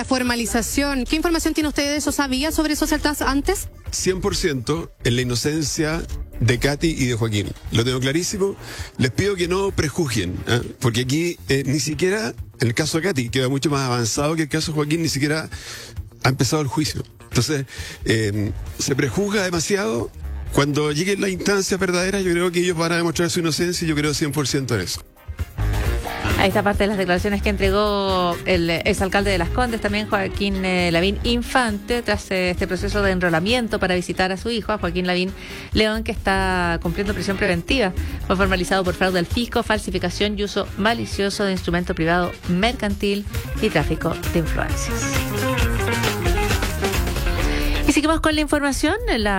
la formalización. ¿Qué información tiene usted de eso? ¿Sabía sobre esos altas antes? 100% en la inocencia de Katy y de Joaquín. Lo tengo clarísimo. Les pido que no prejuzguen, porque aquí ni siquiera, en el caso de Katy, que va mucho más avanzado que el caso de Joaquín, ni siquiera ha empezado el juicio. Entonces, se prejuzga demasiado. Cuando lleguen las instancias verdaderas, yo creo que ellos van a demostrar su inocencia y yo creo 100% en eso. A esta parte de las declaraciones que entregó el exalcalde de Las Condes, también Joaquín Lavín Infante, tras este proceso de enrolamiento para visitar a su hijo, a Joaquín Lavín León, que está cumpliendo prisión preventiva. Fue formalizado por fraude al fisco, falsificación y uso malicioso de instrumento privado mercantil y tráfico de influencias. Y seguimos con la información.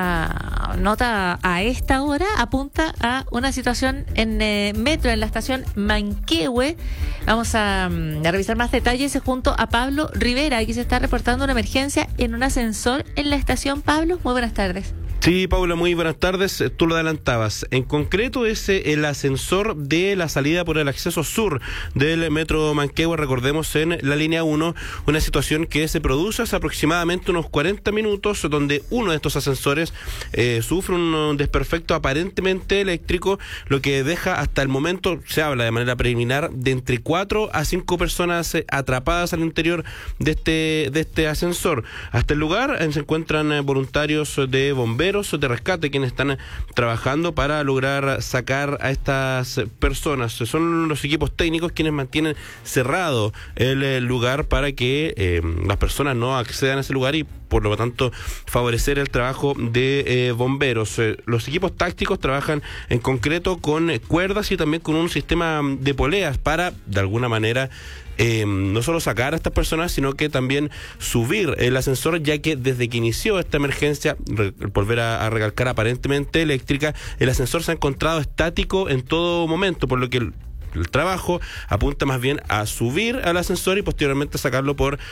La nota a esta hora apunta a una situación en metro, en la estación Manquehue. Vamos a revisar más detalles junto a Pablo Rivera. Aquí se está reportando una emergencia en un ascensor en la estación. Pablo, muy buenas tardes. Sí, Paula, muy buenas tardes. Tú lo adelantabas. En concreto es el ascensor de la salida por el acceso sur del metro Manquehue, recordemos, en la línea 1, una situación que se produce hace aproximadamente unos 40 minutos, donde uno de estos ascensores sufre un desperfecto aparentemente eléctrico, lo que deja hasta el momento, se habla de manera preliminar, de entre 4 a 5 personas atrapadas al interior de este ascensor. Hasta el lugar se encuentran voluntarios de bomberos, de rescate, quienes están trabajando para lograr sacar a estas personas. Son los equipos técnicos quienes mantienen cerrado el lugar para que las personas no accedan a ese lugar y por lo tanto favorecer el trabajo de bomberos. Los equipos tácticos trabajan en concreto con cuerdas y también con un sistema de poleas para, de alguna manera, no solo sacar a estas personas, sino que también subir el ascensor, ya que desde que inició esta emergencia, volver a recalcar, aparentemente eléctrica, el ascensor se ha encontrado estático en todo momento, por lo que el trabajo apunta más bien a subir al ascensor y posteriormente sacar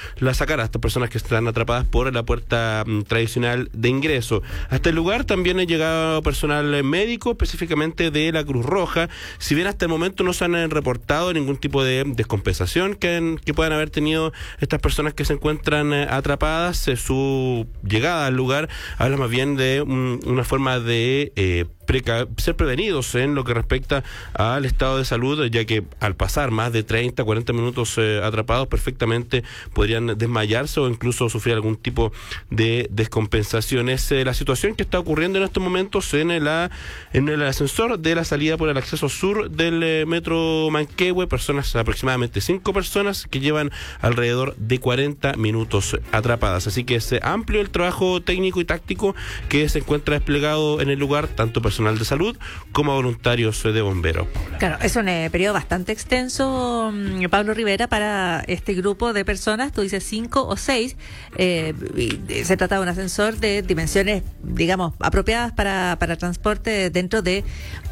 a estas personas que están atrapadas por la puerta tradicional de ingreso. Hasta el lugar también ha llegado personal médico, específicamente de la Cruz Roja. Si bien hasta el momento no se han reportado ningún tipo de descompensación que puedan haber tenido estas personas que se encuentran atrapadas, su llegada al lugar habla más bien de una forma de ser prevenidos en lo que respecta al estado de salud, ya que al pasar más de 30, 40 minutos atrapados, perfectamente podrían desmayarse o incluso sufrir algún tipo de descompensación. Es la situación que está ocurriendo en estos momentos en el ascensor de la salida por el acceso sur del metro Manquehue. Aproximadamente 5 personas que llevan alrededor de 40 minutos atrapadas. Así que es amplio el trabajo técnico y táctico que se encuentra desplegado en el lugar, tanto personal de salud como voluntarios de bomberos. Claro, es un periodo bastante extenso, Pablo Rivera, para este grupo de personas. Tú dices 5 o 6. Se trata de un ascensor de dimensiones, digamos, apropiadas para transporte dentro de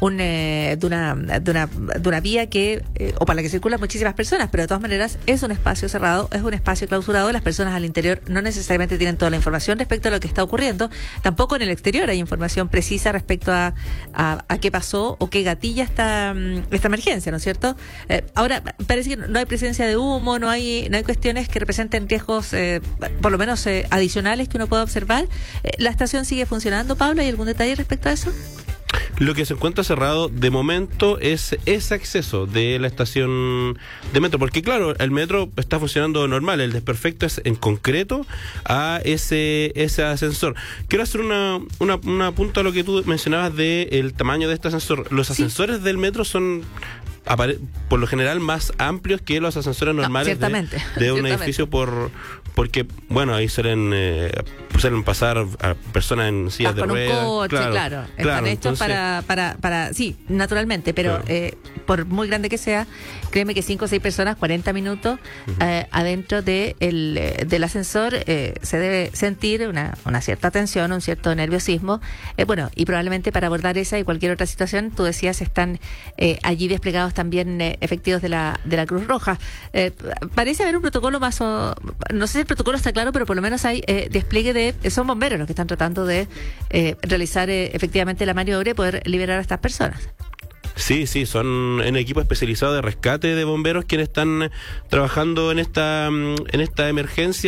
una vía que o para la que circulan muchísimas personas, pero de todas maneras es un espacio cerrado, es un espacio clausurado. Las personas al interior no necesariamente tienen toda la información respecto a lo que está ocurriendo. Tampoco en el exterior hay información precisa respecto a qué pasó o qué gatilla esta emergencia, ¿no es cierto? Ahora, parece que no hay presencia de humo, no hay cuestiones que representen riesgos, por lo menos adicionales que uno pueda observar. ¿La estación sigue funcionando, Pablo? ¿Hay algún detalle respecto a eso? Lo que se encuentra cerrado de momento es ese acceso de la estación de metro, porque claro, el metro está funcionando normal, el desperfecto es en concreto a ese ascensor. Quiero hacer una punta a lo que tú mencionabas del tamaño de este ascensor. Los ascensores del metro son por lo general más amplios que los ascensores normales de un edificio porque bueno, ahí suelen pasar a personas en sillas de ruedas con un coche, claro. Están hechos para sí, naturalmente, pero claro, por muy grande que sea, créeme que 5 o 6 personas, 40 minutos adentro del ascensor, se debe sentir una cierta tensión, un cierto nerviosismo, bueno, y probablemente para abordar esa y cualquier otra situación, tú decías, están allí desplegados también efectivos de la Cruz Roja. Parece haber un protocolo más, no sé si el protocolo está claro, pero por lo menos hay despliegue son bomberos los que están tratando de realizar efectivamente la maniobra y poder liberar a estas personas. Sí, son un equipo especializado de rescate de bomberos quienes están trabajando en esta emergencia.